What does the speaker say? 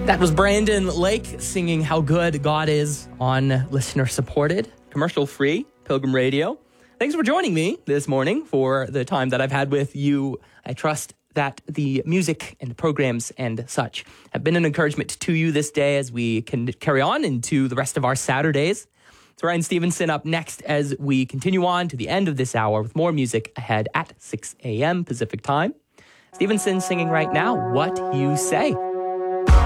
That was Brandon Lake singing How Good God Is on listener-supported, commercial-free Pilgrim Radio. Thanks for joining me this morning for the time that I've had with you. I trust that the music and programs and such have been an encouragement to you this day as we can carry on into the rest of our Saturdays. It's Ryan Stevenson up next as we continue on to the end of this hour with more music ahead at 6 a.m. Pacific time. Stevenson singing right now, What You Say.